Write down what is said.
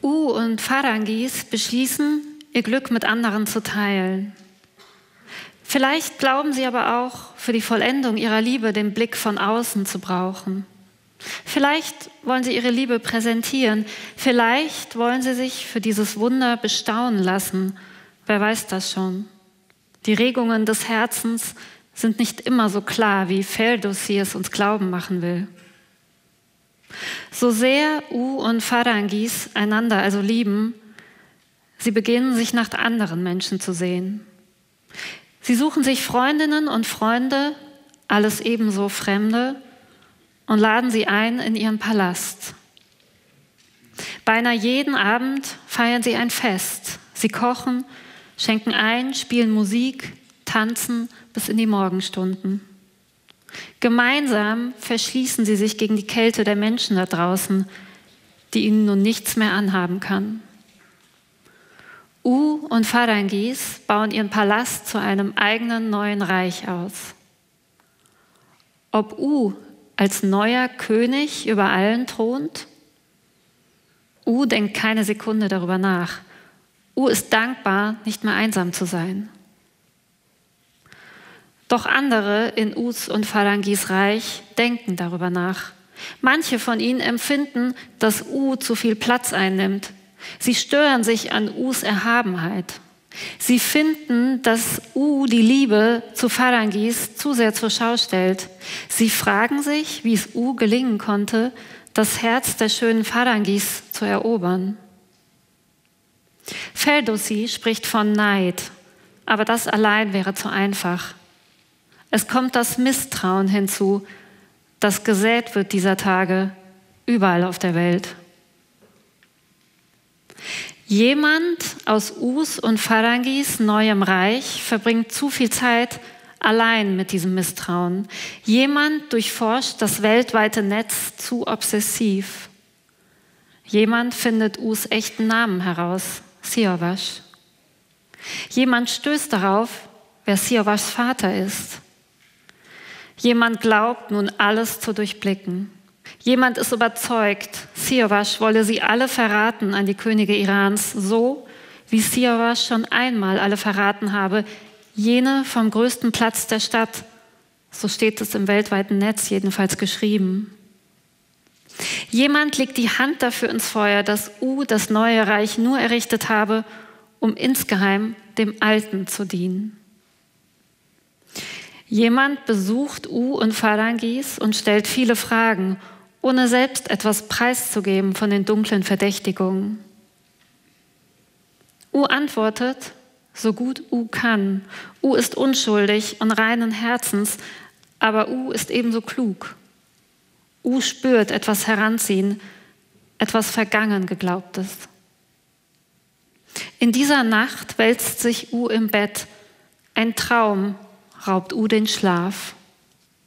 und Farangis beschließen, ihr Glück mit anderen zu teilen. Vielleicht glauben sie aber auch, für die Vollendung ihrer Liebe den Blick von außen zu brauchen. Vielleicht wollen sie ihre Liebe präsentieren. Vielleicht wollen sie sich für dieses Wunder bestaunen lassen. Wer weiß das schon? Die Regungen des Herzens sind nicht immer so klar, wie Ferdowsi es uns glauben machen will. So sehr und Farangis einander also lieben, sie beginnen sich nach anderen Menschen zu sehen. Sie suchen sich Freundinnen und Freunde, alles ebenso Fremde, und laden sie ein in ihren Palast. Beinahe jeden Abend feiern sie ein Fest. Sie kochen, schenken ein, spielen Musik, tanzen bis in die Morgenstunden. Gemeinsam verschließen sie sich gegen die Kälte der Menschen da draußen, die ihnen nun nichts mehr anhaben kann. Und Farangis bauen ihren Palast zu einem eigenen neuen Reich aus. Ob als neuer König über allen thront? Denkt keine Sekunde darüber nach. Ist dankbar, nicht mehr einsam zu sein. Doch andere in und Farangis Reich denken darüber nach. Manche von ihnen empfinden, dass zu viel Platz einnimmt. Sie stören sich an Erhabenheit. Sie finden, dass die Liebe zu Farangis zu sehr zur Schau stellt. Sie fragen sich, wie es gelingen konnte, das Herz der schönen Farangis zu erobern. Ferdowsi spricht von Neid, aber das allein wäre zu einfach. Es kommt das Misstrauen hinzu, das gesät wird dieser Tage überall auf der Welt. Jemand aus und Farangis neuem Reich verbringt zu viel Zeit allein mit diesem Misstrauen. Jemand durchforscht das weltweite Netz zu obsessiv. Jemand findet echten Namen heraus, Siavash. Jemand stößt darauf, wer Siavash Vater ist. Jemand glaubt nun alles zu durchblicken. Jemand ist überzeugt, Siavash wolle sie alle verraten an die Könige Irans, so wie Siavash schon einmal alle verraten habe, jene vom größten Platz der Stadt. So steht es im weltweiten Netz jedenfalls geschrieben. Jemand legt die Hand dafür ins Feuer, dass das neue Reich nur errichtet habe, um insgeheim dem Alten zu dienen. Jemand besucht und Farangis und stellt viele Fragen, ohne selbst etwas preiszugeben von den dunklen Verdächtigungen. Antwortet, so gut kann. Ist unschuldig und reinen Herzens, aber ist ebenso klug. Spürt etwas heranziehen, etwas vergangen Geglaubtes. In dieser Nacht wälzt sich im Bett. Ein Traum raubt den Schlaf.